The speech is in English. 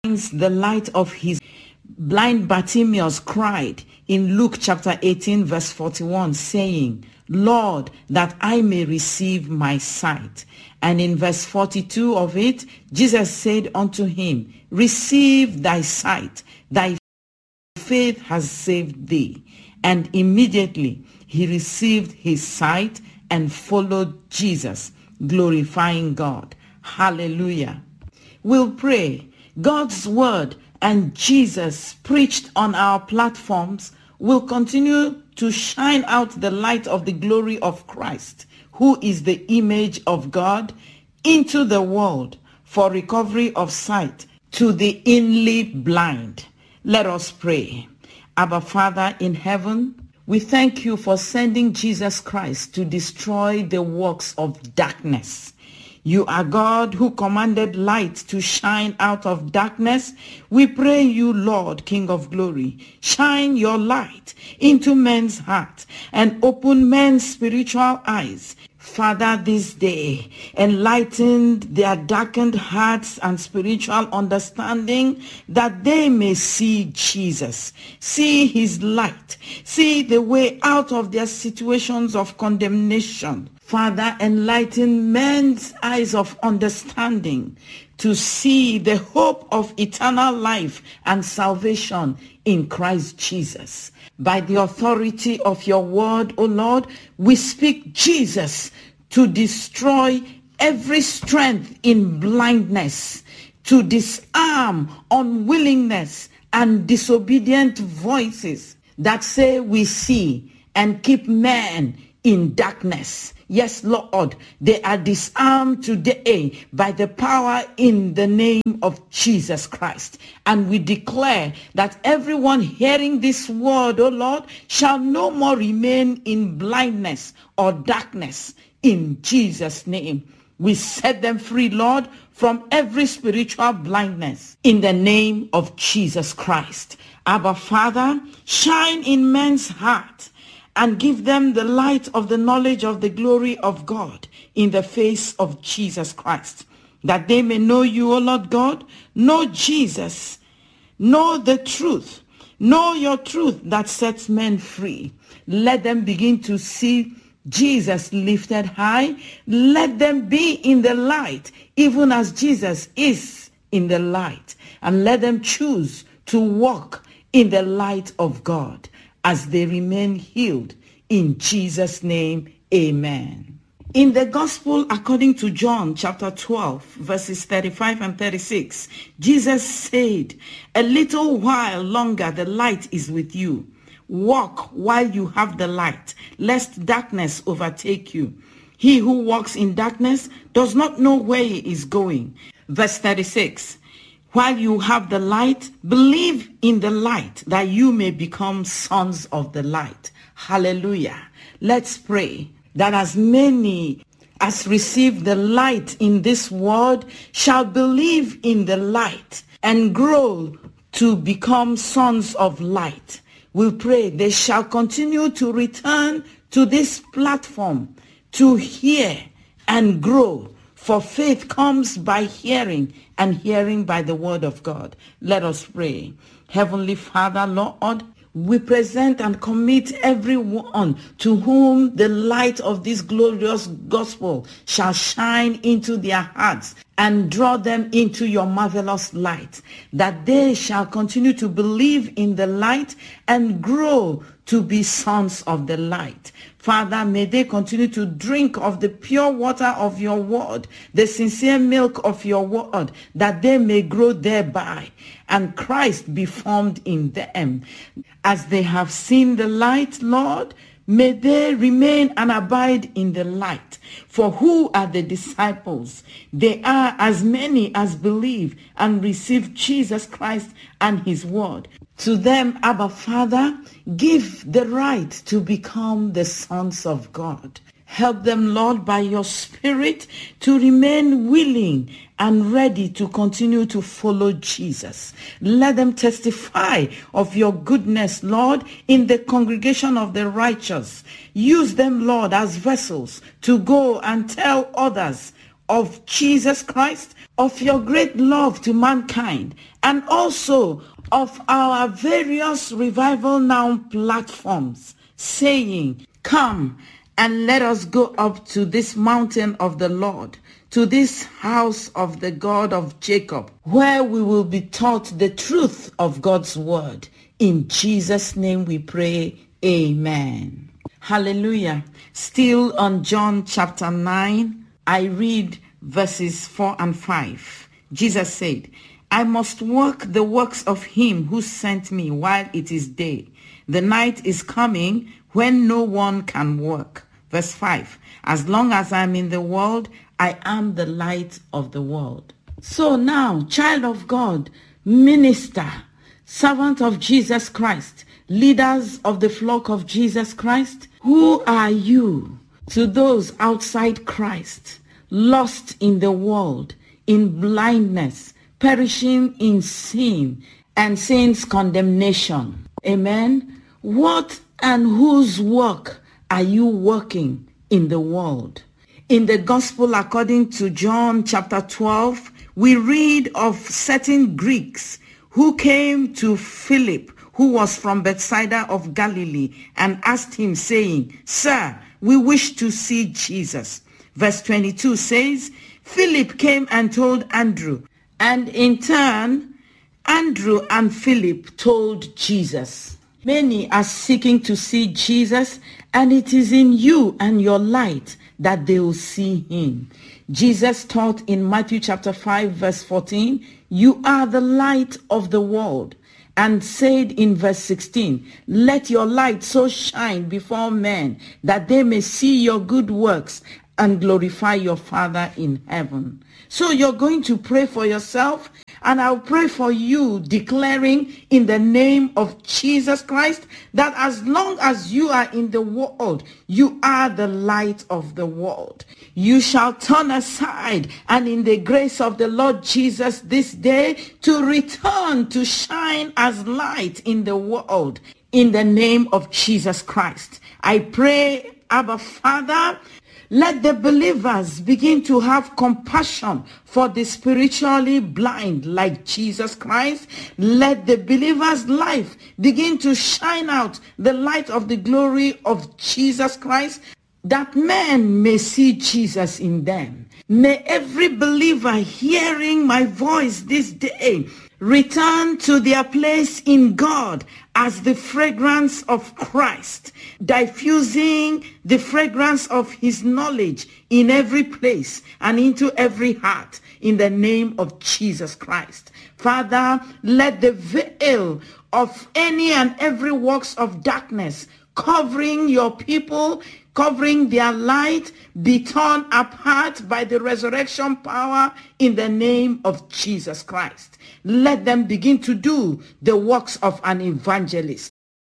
the light of his blind Bartimaeus cried in Luke chapter 18 verse 41, saying, Lord, that I may receive my sight. And in verse 42 of it, Jesus said unto him, receive thy sight, thy faith has saved thee. And immediately he received his sight and followed Jesus, glorifying God. Hallelujah. We'll pray. God's word and Jesus preached on our platforms will continue to shine out the light of the glory of Christ, who is the image of God, into the world for recovery of sight to the inly blind. Let us pray. Abba, Father in heaven, we thank you for sending Jesus Christ to destroy the works of darkness. You are God who commanded light to shine out of darkness. We pray you, Lord, King of glory, shine your light into men's hearts and open men's spiritual eyes. Father, this day, enlighten their darkened hearts and spiritual understanding that they may see Jesus, see his light, see the way out of their situations of condemnation. Father, enlighten men's eyes of understanding to see the hope of eternal life and salvation in Christ Jesus. By the authority of your word, O Lord, we speak Jesus to destroy every strength in blindness, to disarm unwillingness and disobedient voices that say we see and keep men in darkness. Yes, Lord, they are disarmed today by the power in the name of Jesus Christ. And we declare that everyone hearing this word, O Lord, shall no more remain in blindness or darkness. In Jesus' name, we set them free, Lord, from every spiritual blindness. In the name of Jesus Christ. Abba, Father, shine in men's heart and give them the light of the knowledge of the glory of God in the face of Jesus Christ, that they may know you, O Lord God, know Jesus, know the truth, know your truth that sets men free. Let them begin to see Jesus lifted high. Let them be in the light, even as Jesus is in the light. And let them choose to walk in the light of God as they remain healed. In Jesus' name, amen. In the Gospel according to John chapter 12, verses 35 and 36, Jesus said, a little while longer the light is with you. Walk while you have the light, lest darkness overtake you. He who walks in darkness does not know where he is going. Verse 36, while you have the light, believe in the light, that you may become sons of the light. Hallelujah. Let's pray that as many as receive the light in this world shall believe in the light and grow to become sons of light. We pray they shall continue to return to this platform to hear and grow. For faith comes by hearing, and hearing by the word of God. Let us pray. Heavenly Father, Lord, we present and commit everyone to whom the light of this glorious gospel shall shine into their hearts and draw them into your marvelous light, that they shall continue to believe in the light and grow to be sons of the light. Father, may they continue to drink of the pure water of your word, the sincere milk of your word, that they may grow thereby, and Christ be formed in them. As they have seen the light, Lord, may they remain and abide in the light. For who are the disciples? They are as many as believe and receive Jesus Christ and his word. To them, Abba Father, give the right to become the sons of God. Help them, Lord, by your Spirit to remain willing and ready to continue to follow Jesus. Let them testify of your goodness, Lord, in the congregation of the righteous. Use them, Lord, as vessels to go and tell others of Jesus Christ, of your great love to mankind, and also of our various Revival Now platforms, saying, come and let us go up to this mountain of the Lord, to this house of the God of Jacob, where we will be taught the truth of God's word. In Jesus' name we pray, amen. Hallelujah. Still on John chapter 9, I read verses 4 and 5. Jesus said, I must work the works of him who sent me while it is day. The night is coming when no one can work. Verse 5, as long as I'm in the world, I am the light of the world. So now, child of God, minister, servant of Jesus Christ, leaders of the flock of Jesus Christ, who are you to those outside Christ, lost in the world, in blindness, perishing in sin and sin's condemnation? Amen. What and whose work are you working in the world? In the gospel according to John chapter 12, we read of certain Greeks who came to Philip, who was from Bethsaida of Galilee, and asked him, saying, Sir, we wish to see Jesus. Verse 22 says, Philip came and told Andrew, and in turn, Andrew and Philip told Jesus. Many are seeking to see Jesus, and it is in you and your light that they will see him. Jesus taught in Matthew chapter 5 verse 14, you are the light of the world, and said in verse 16, let your light so shine before men that they may see your good works and glorify your Father in heaven. So you're going to pray for yourself, and I'll pray for you, declaring in the name of Jesus Christ that as long as you are in the world, you are the light of the world. You shall turn aside, and in the grace of the Lord Jesus this day, to return to shine as light in the world, in the name of Jesus Christ. I pray, Abba Father, let the believers begin to have compassion for the spiritually blind like Jesus Christ. Let the believer's life begin to shine out the light of the glory of Jesus Christ, that men may see Jesus in them. May every believer hearing my voice this day return to their place in God as the fragrance of Christ, diffusing the fragrance of his knowledge in every place and into every heart, in the name of Jesus Christ. Father, let the veil of any and every works of darkness covering your people, covering their light, be torn apart by the resurrection power in the name of Jesus Christ. Let them begin to do the works of an evangelist.